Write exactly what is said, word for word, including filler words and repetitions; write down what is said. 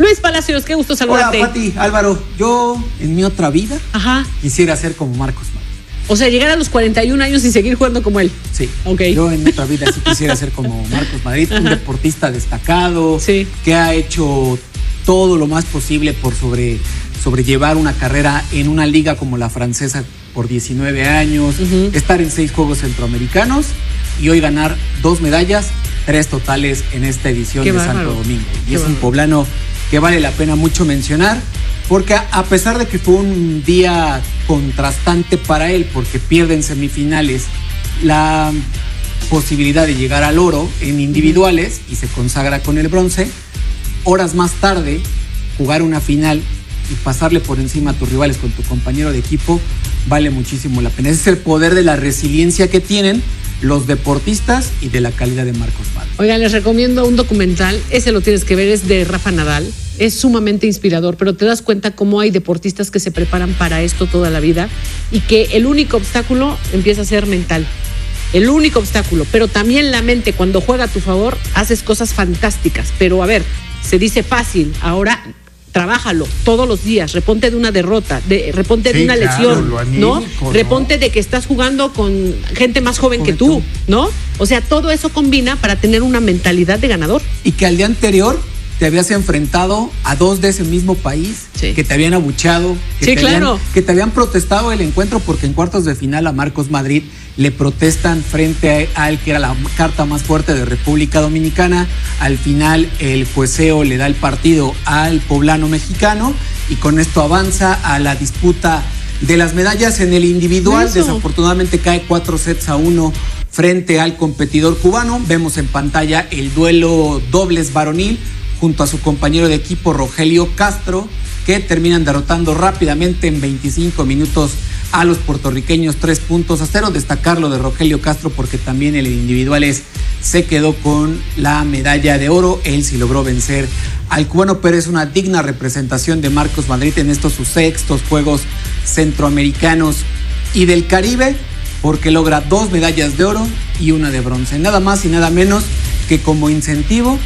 Luis Palacios, qué gusto saludarte. Hola, Pati, Álvaro. Yo, en mi otra vida, Ajá. quisiera ser como Marcos Madrid. O sea, llegar a los cuarenta y un años y seguir jugando como él. Sí. Ok. Yo en mi otra vida sí quisiera ser como Marcos Madrid, un Ajá. deportista destacado, sí. que ha hecho todo lo más posible por sobre, sobrellevar una carrera en una liga como la francesa por diecinueve años, uh-huh. estar en seis Juegos Centroamericanos y hoy ganar dos medallas, tres totales en esta edición Qué de bárbaro. Santo Domingo. Y Qué es bárbaro. un poblano que vale la pena mucho mencionar, porque a pesar de que fue un día contrastante para él, porque pierde en semifinales la posibilidad de llegar al oro en individuales y se consagra con el bronce, horas más tarde jugar una final y pasarle por encima a tus rivales con tu compañero de equipo vale muchísimo la pena. Ese es el poder de la resiliencia que tienen los deportistas y de la calidad de Marcos Madrid. Oigan, les recomiendo un documental, ese lo tienes que ver, es de Rafa Nadal, es sumamente inspirador, pero te das cuenta cómo hay deportistas que se preparan para esto toda la vida y que el único obstáculo empieza a ser mental. El único obstáculo, pero también la mente, cuando juega a tu favor, haces cosas fantásticas. Pero a ver, se dice fácil, ahora trabájalo todos los días, reponte de una derrota, de, reponte sí, de una claro, lesión, anímico, ¿no? Reponte ¿no? de que estás jugando con gente más joven Joven que tú, ¿no? O sea, todo eso combina para tener una mentalidad de ganador. Y que al día anterior te habías enfrentado a dos de ese mismo país, sí. que te habían abucheado, que, sí, te claro. habían, que te habían protestado el encuentro, porque en cuartos de final a Marcos Madrid le protestan frente a él, que era la carta más fuerte de República Dominicana. Al final el jueceo le da el partido al poblano mexicano y con esto avanza a la disputa de las medallas en el individual. Eso. Desafortunadamente cae cuatro sets a uno frente al competidor cubano. Vemos en pantalla el duelo dobles varonil junto a su compañero de equipo Rogelio Castro, que terminan derrotando rápidamente en veinticinco minutos a los puertorriqueños tres puntos a cero. Destacar lo de Rogelio Castro porque también en el individuales se quedó con la medalla de oro. Él sí logró vencer al cubano, pero es una digna representación de Marcos Madrid en estos sus sextos Juegos Centroamericanos y del Caribe, porque logra dos medallas de oro y una de bronce. Nada más y nada menos que como incentivo